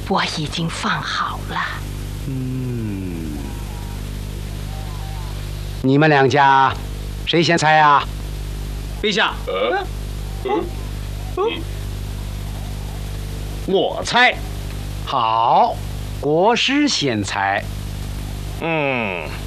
我已经放好了。 你们两家谁先猜啊？ 陛下，我猜。 好，国师先猜。 嗯。